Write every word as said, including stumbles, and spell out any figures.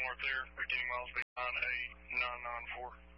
north there, fifteen miles beyond A nine nine four.